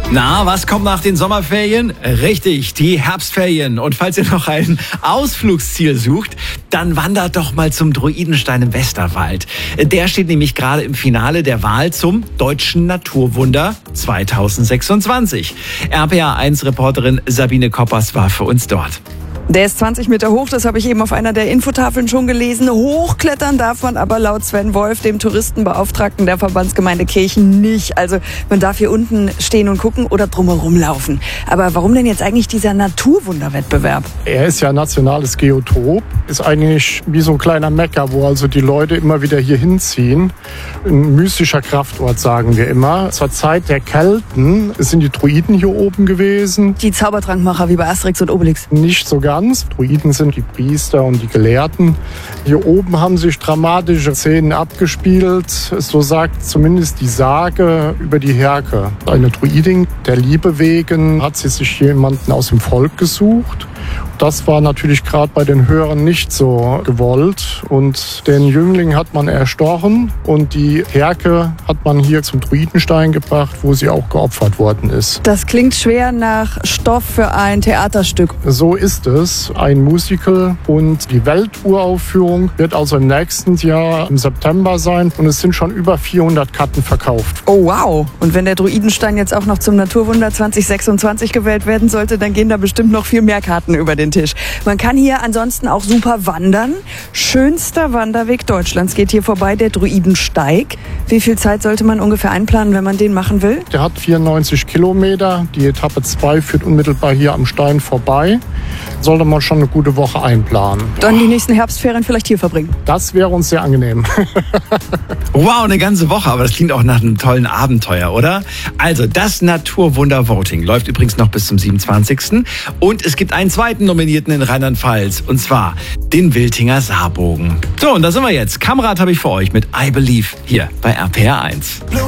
Na, was kommt nach den Sommerferien? Richtig, die Herbstferien. Und falls ihr noch ein Ausflugsziel sucht, dann wandert doch mal zum Druidenstein im Westerwald. Der steht nämlich gerade im Finale der Wahl zum Deutschen Naturwunder 2026. RPA1-Reporterin Sabine Koppers war für uns dort. Der ist 20 Meter hoch, das habe ich eben auf einer der Infotafeln schon gelesen. Hochklettern darf man aber laut Sven Wolf, dem Touristenbeauftragten der Verbandsgemeinde Kirchen, nicht. Also man darf hier unten stehen und gucken oder drumherum laufen. Aber warum denn jetzt eigentlich dieser Naturwunderwettbewerb? Er ist ja nationales Geotop, ist eigentlich wie so ein kleiner Mekka, wo also die Leute immer wieder hier hinziehen. Ein mystischer Kraftort, sagen wir immer. Zur Zeit der Kelten sind die Druiden hier oben gewesen. Die Zaubertrankmacher wie bei Asterix und Obelix. Nicht so ganz. Druiden sind die Priester und die Gelehrten. Hier oben haben sich dramatische Szenen abgespielt. So sagt zumindest die Sage über die Herke. Eine Druidin, der Liebe wegen, hat sie sich jemanden aus dem Volk gesucht. Das war natürlich gerade bei den Hörern nicht so gewollt. Und den Jüngling hat man erstochen und die Herke hat man hier zum Druidenstein gebracht, wo sie auch geopfert worden ist. Das klingt schwer nach Stoff für ein Theaterstück. So ist es, ein Musical, und die Welturaufführung wird also im nächsten Jahr im September sein und es sind schon über 400 Karten verkauft. Oh wow! Und wenn der Druidenstein jetzt auch noch zum Naturwunder 2026 gewählt werden sollte, dann gehen da bestimmt noch viel mehr Karten über den Tisch. Man kann hier ansonsten auch super wandern. Schönster Wanderweg Deutschlands geht hier vorbei, der Druidensteig. Wie viel Zeit sollte man ungefähr einplanen, wenn man den machen will? Der hat 94 Kilometer. Die Etappe 2 führt unmittelbar hier am Stein vorbei. Sollte man schon eine gute Woche einplanen. Dann die nächsten Herbstferien vielleicht hier verbringen. Das wäre uns sehr angenehm. Wow, eine ganze Woche, aber das klingt auch nach einem tollen Abenteuer, oder? Also, das Naturwunder-Voting läuft übrigens noch bis zum 27. Und es gibt einen zweiten Nominierten in Rheinland-Pfalz, und zwar den Wiltinger Saarbogen. So, und da sind wir jetzt. Kamerad habe ich für euch mit I Believe hier bei RPA1.